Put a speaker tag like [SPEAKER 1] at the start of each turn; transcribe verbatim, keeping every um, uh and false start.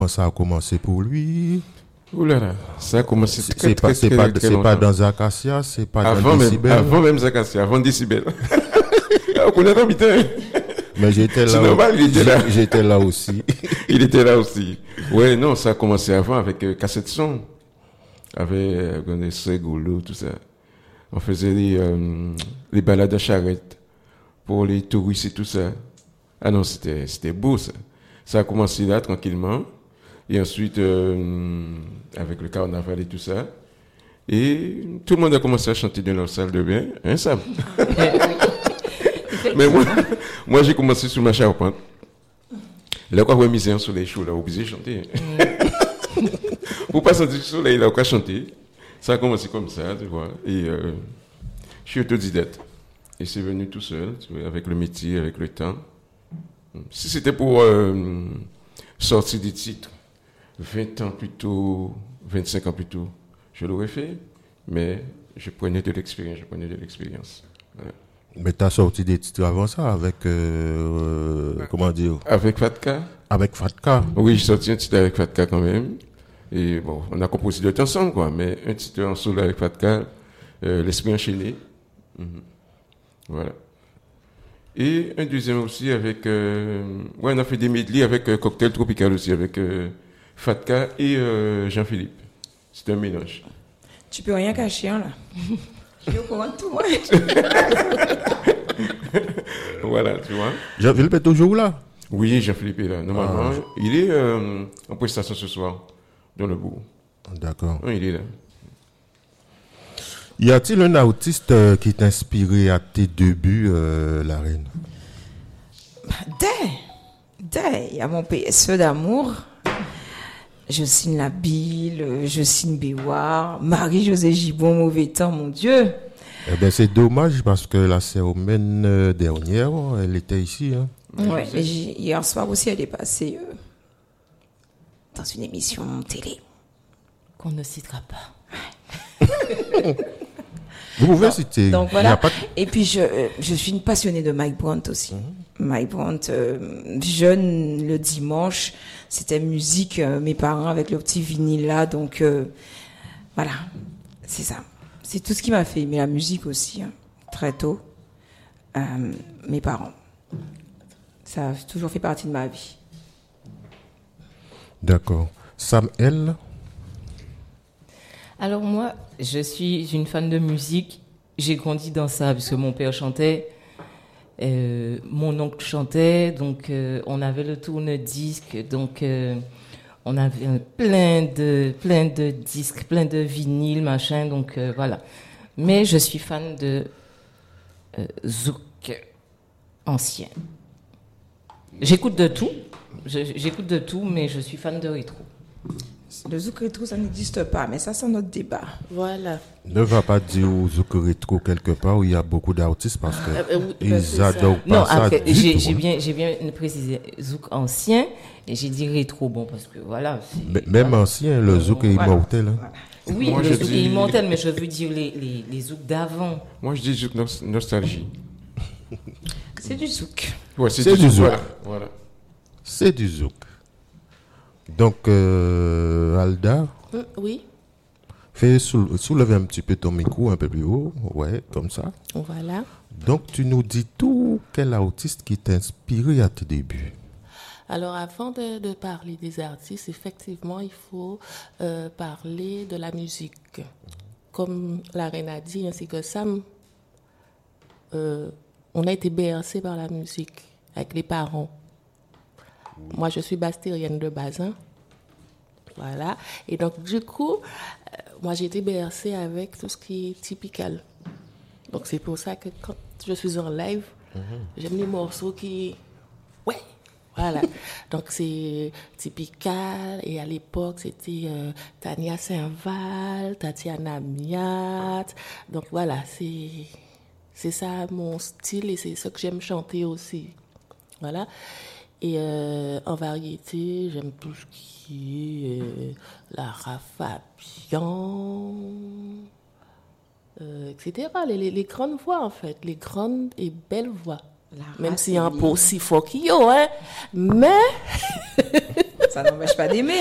[SPEAKER 1] Ça a commencé pour lui.
[SPEAKER 2] Ouh là là, ça a commencé
[SPEAKER 1] C'est,
[SPEAKER 2] très,
[SPEAKER 1] c'est
[SPEAKER 2] très,
[SPEAKER 1] pas, c'est
[SPEAKER 2] très,
[SPEAKER 1] pas,
[SPEAKER 2] très
[SPEAKER 1] c'est
[SPEAKER 2] longtemps.
[SPEAKER 1] pas dans Acacia, c'est pas
[SPEAKER 2] Avant
[SPEAKER 1] dans
[SPEAKER 2] même,
[SPEAKER 1] Décibel.
[SPEAKER 2] avant même Zacacia, avant Décibel. On connaît un putain.
[SPEAKER 1] Mais j'étais là.
[SPEAKER 2] C'est normal, il était là.
[SPEAKER 1] J'ai- J'étais là aussi.
[SPEAKER 2] Il était là aussi. Ouais, non, ça a commencé avant avec euh, cassette son. Avec euh, Ségolo, tout ça. On faisait les, euh, les balades à charrette pour les touristes et tout ça. Ah non, c'était, c'était beau ça. Ça a commencé là, tranquillement. Et ensuite, euh, avec le carnaval et tout ça. Et tout le monde a commencé à chanter dans leur salle de bain. Hein, Sam? Mais moi, moi, j'ai commencé sur ma charpente. Là, quand on misé un soleil chaud, là, obligé de chanter. Pour pas sentir le soleil, là, on a chanter. Ça a commencé comme ça, tu vois. Et euh, je suis autodidacte. Et c'est venu tout seul, tu vois, avec le métier, avec le temps. Si c'était pour euh, sortir des titres, vingt ans plus tôt, vingt-cinq ans plus tôt, je l'aurais fait. Mais je prenais de l'expérience, je prenais de l'expérience. Voilà.
[SPEAKER 1] Mais t'as sorti des titres avant ça avec, euh, euh, comment dire,
[SPEAKER 2] Avec Fatka?
[SPEAKER 1] avec Fatka.
[SPEAKER 2] Oui, j'ai sorti un titre avec Fatka quand même. Et bon, on a composé d'autres ensemble, quoi. Mais un titre en solo avec Fatka, euh, L'Esprit enchaîné. Mm-hmm. Voilà. Et un deuxième aussi avec... Euh, ouais, on a fait des medley avec euh, Cocktail Tropical aussi, avec euh, Fatka et euh, Jean-Philippe. C'est un mélange.
[SPEAKER 3] Tu peux rien cacher, hein, là. Je suis au courant de tout, moi.
[SPEAKER 2] Voilà, tu vois.
[SPEAKER 1] Jean-Philippe est toujours là.
[SPEAKER 2] Oui, Jean-Philippe est là. Normalement,
[SPEAKER 1] Ah.
[SPEAKER 2] il est euh, en prestation ce soir, dans le bourg.
[SPEAKER 1] D'accord.
[SPEAKER 2] Oui, il est là.
[SPEAKER 1] Y a-t-il un artiste euh, qui t'a inspiré à tes débuts, euh, la reine?
[SPEAKER 3] Dès, dès, il y a mon P S E d'amour. Je signe la Bille, je signe Béouard, Marie-Josée Gibon, Mauvais Temps, mon Dieu.
[SPEAKER 1] Eh ben, c'est dommage parce que la semaine euh, dernière, elle était ici. Hein.
[SPEAKER 3] Ouais, et j'ai- hier soir aussi, elle est passée euh, dans une émission télé.
[SPEAKER 4] Qu'on ne citera pas.
[SPEAKER 1] Vous pouvez
[SPEAKER 3] Donc-
[SPEAKER 1] citer.
[SPEAKER 3] Donc
[SPEAKER 1] Il y a
[SPEAKER 3] voilà.
[SPEAKER 1] pas de-
[SPEAKER 3] Et puis je, euh, je suis une passionnée de Mike Brandt aussi. Mike Brandt, euh, jeune le dimanche, c'était musique, euh, mes parents avec le petit vinyle là. Donc euh, voilà, c'est ça. C'est tout ce qui m'a fait aimer la musique aussi, hein, très tôt. Euh, mes parents. Ça a toujours fait partie de ma vie.
[SPEAKER 1] D'accord. Sam L.
[SPEAKER 4] Alors moi, je suis une fan de musique. J'ai grandi dans ça, puisque mon père chantait, euh, mon oncle chantait, donc euh, on avait le tourne-disque, donc euh, on avait euh, plein de, plein de disques, plein de vinyles, machin, donc euh, voilà. Mais je suis fan de euh, zouk ancien. J'écoute de tout, je- j'écoute de tout, mais je suis fan de rétro.
[SPEAKER 3] Le zouk rétro, ça n'existe pas, mais ça, c'est notre débat.
[SPEAKER 4] Voilà.
[SPEAKER 1] Ne va pas dire au zouk rétro quelque part où il y a beaucoup d'artistes parce que
[SPEAKER 4] Euh, euh, oui,
[SPEAKER 1] ils
[SPEAKER 4] ben, c'est ça.
[SPEAKER 1] adorent pas
[SPEAKER 4] Non,
[SPEAKER 1] ça
[SPEAKER 4] après,
[SPEAKER 1] du
[SPEAKER 4] j'ai
[SPEAKER 1] tout,
[SPEAKER 4] j'ai
[SPEAKER 1] hein.
[SPEAKER 4] bien, j'ai bien précisé zouk ancien et j'ai dit rétro, bon, parce que voilà. c'est-
[SPEAKER 1] M- Même
[SPEAKER 4] voilà.
[SPEAKER 1] ancien, le zouk est
[SPEAKER 3] Voilà.
[SPEAKER 1] immortel. Hein.
[SPEAKER 4] Oui,
[SPEAKER 2] Moi,
[SPEAKER 4] le
[SPEAKER 2] je
[SPEAKER 4] zouk
[SPEAKER 2] dis-
[SPEAKER 4] est immortel, mais je veux dire les, les, les zouks d'avant.
[SPEAKER 2] Moi, je dis juste nos- nostalgie.
[SPEAKER 3] C'est du zouk.
[SPEAKER 2] Ouais,
[SPEAKER 1] C'est du zouk.
[SPEAKER 2] Voilà. voilà.
[SPEAKER 1] C'est du zouk. Donc, euh, Alda,
[SPEAKER 4] Hum, oui,
[SPEAKER 1] fais sou- soulever un petit peu ton micro un peu plus haut. Ouais, comme ça.
[SPEAKER 4] voilà.
[SPEAKER 1] Donc, tu nous dis tout quel artiste qui t'a inspiré à tes débuts.
[SPEAKER 5] Alors, avant de, de parler des artistes, effectivement, il faut euh, parler de la musique. Comme la reine a dit, ainsi que Sam, euh, on a été bercé par la musique avec les parents. Moi, je suis bastérienne de Bazin. Voilà. Et donc, du coup, euh, moi, j'ai été bercée avec tout ce qui est typical. Donc, c'est pour ça que quand je suis en live, j'aime les morceaux qui... Ouais, voilà. Donc, c'est typical. Et à l'époque, c'était euh, Tania Saint-Val, Tatiana Miat. Donc, voilà, c'est, c'est ça mon style et c'est ce que j'aime chanter aussi. Voilà. Et euh, en variété, j'aime tout ce qui est euh, Lara Fabian, euh, et cetera. Les, les, les grandes voix, en fait, les grandes et belles voix.
[SPEAKER 3] Lara,
[SPEAKER 5] Même
[SPEAKER 3] c'est
[SPEAKER 5] s'il y a un
[SPEAKER 3] lié.
[SPEAKER 5] pot si fort qu'il y a, hein. Mais
[SPEAKER 3] Ça n'empêche pas d'aimer.